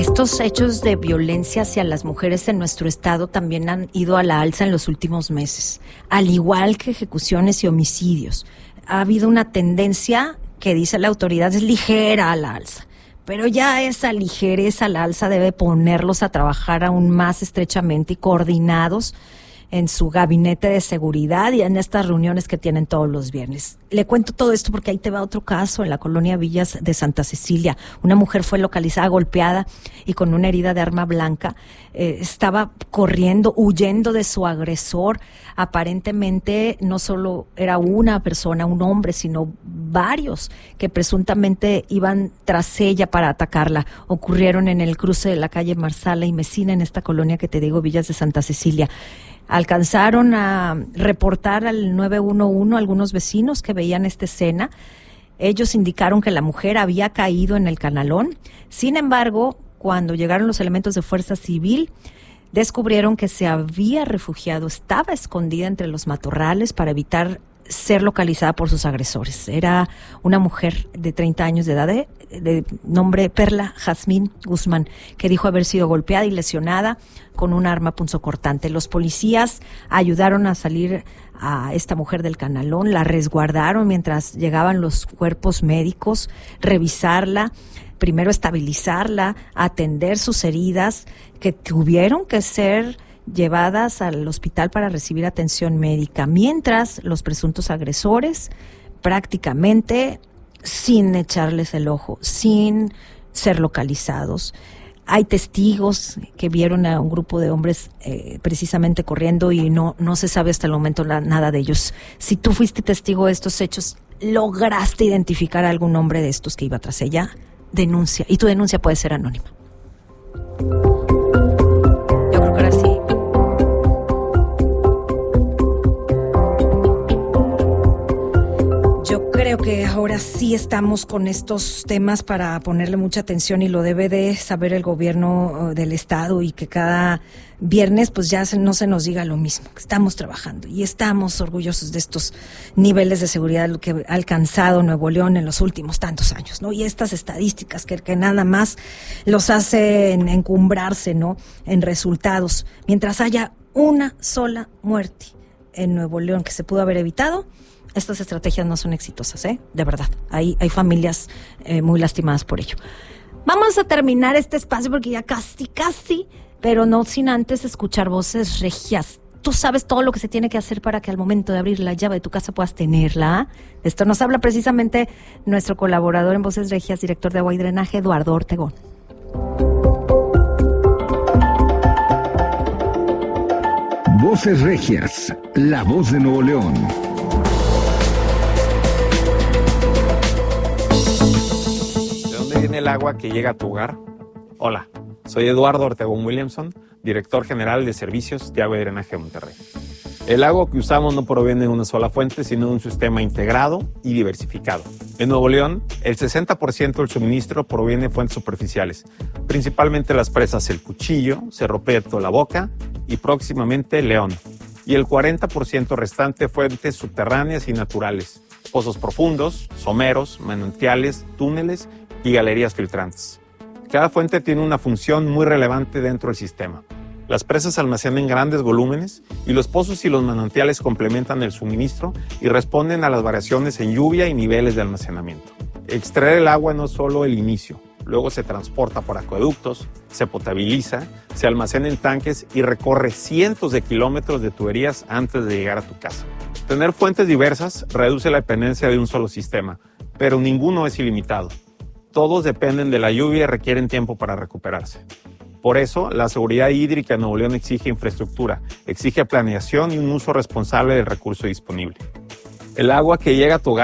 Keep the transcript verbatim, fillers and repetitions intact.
Estos hechos de violencia hacia las mujeres en nuestro estado también han ido a la alza en los últimos meses, al igual que ejecuciones y homicidios. Ha habido una tendencia que dice la autoridad es ligera a la alza, pero ya esa ligereza a la alza debe ponerlos a trabajar aún más estrechamente y coordinados en su gabinete de seguridad y en estas reuniones que tienen todos los viernes. Le cuento todo esto porque ahí te va otro caso en la colonia Villas de Santa Cecilia. Una mujer fue localizada golpeada y con una herida de arma blanca. Eh, estaba corriendo, huyendo de su agresor. Aparentemente no solo era una persona, un hombre, sino varios que presuntamente iban tras ella para atacarla. Ocurrieron en el cruce de la calle Marsala y Mesina, en esta colonia que te digo, Villas de Santa Cecilia. Alcanzaron a reportar al nueve uno uno algunos vecinos que veían esta escena. Ellos indicaron que la mujer había caído en el canalón. Sin embargo, cuando llegaron los elementos de Fuerza Civil, descubrieron que se había refugiado, estaba escondida entre los matorrales para evitar ser localizada por sus agresores. Era una mujer de treinta años de edad, de, de nombre Perla Jazmín Guzmán, que dijo haber sido golpeada y lesionada con un arma punzocortante. Los policías ayudaron a salir a esta mujer del canalón, la resguardaron mientras llegaban los cuerpos médicos, revisarla, primero estabilizarla, atender sus heridas que tuvieron que ser llevadas al hospital para recibir atención médica, mientras los presuntos agresores, prácticamente sin echarles el ojo, sin ser localizados. Hay testigos que vieron a un grupo de hombres eh, precisamente corriendo y no, no se sabe hasta el momento la, nada de ellos. Si tú fuiste testigo de estos hechos, ¿lograste identificar a algún hombre de estos que iba tras ella? Denuncia, y tu denuncia puede ser anónima. Yo creo que ahora sí. Creo que ahora sí estamos con estos temas para ponerle mucha atención y lo debe de saber el gobierno del estado y que cada viernes pues ya se, no se nos diga lo mismo. Estamos trabajando y estamos orgullosos de estos niveles de seguridad lo que ha alcanzado Nuevo León en los últimos tantos años, ¿no? Y estas estadísticas que, que nada más los hacen encumbrarse, ¿no? En resultados. Mientras haya una sola muerte en Nuevo León que se pudo haber evitado, estas estrategias no son exitosas, ¿eh? De verdad. Hay, hay familias eh, muy lastimadas por ello. Vamos a terminar este espacio porque ya casi, casi, pero no sin antes escuchar voces regias. Tú sabes todo lo que se tiene que hacer para que al momento de abrir la llave de tu casa puedas tenerla. Esto nos habla precisamente nuestro colaborador en Voces Regias, director de Agua y Drenaje, Eduardo Ortegón. Voces Regias, la voz de Nuevo León. ¿Viene el agua que llega a tu hogar? Hola, soy Eduardo Ortegón Williamson, director general de Servicios de Agua y Drenaje de Monterrey. El agua que usamos no proviene de una sola fuente, sino de un sistema integrado y diversificado. En Nuevo León, el sesenta por ciento del suministro proviene de fuentes superficiales, principalmente las presas El Cuchillo, Cerro Prieto, La Boca y próximamente León. Y el cuarenta por ciento restante fuentes subterráneas y naturales, pozos profundos, someros, manantiales, túneles y galerías filtrantes. Cada fuente tiene una función muy relevante dentro del sistema. Las presas almacenan grandes volúmenes y los pozos y los manantiales complementan el suministro y responden a las variaciones en lluvia y niveles de almacenamiento. Extraer el agua no es solo el inicio, luego se transporta por acueductos, se potabiliza, se almacena en tanques y recorre cientos de kilómetros de tuberías antes de llegar a tu casa. Tener fuentes diversas reduce la dependencia de un solo sistema, pero ninguno es ilimitado. Todos dependen de la lluvia y requieren tiempo para recuperarse. Por eso, la seguridad hídrica en Nuevo León exige infraestructura, exige planeación y un uso responsable del recurso disponible. El agua que llega a tu hogar